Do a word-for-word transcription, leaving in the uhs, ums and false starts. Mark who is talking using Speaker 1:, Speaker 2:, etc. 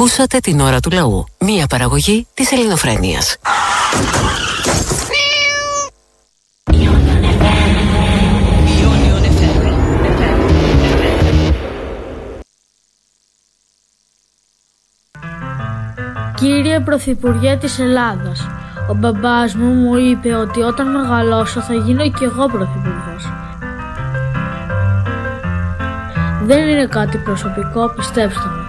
Speaker 1: Ακούσατε την ώρα του λαού. Μία παραγωγή της Ελληνοφρένειας.
Speaker 2: Κύριε Πρωθυπουργέ της Ελλάδας, ο μπαμπάς μου μου είπε ότι όταν μεγαλώσω θα γίνω κι εγώ πρωθυπουργός. Δεν είναι κάτι προσωπικό, πιστέψτε με.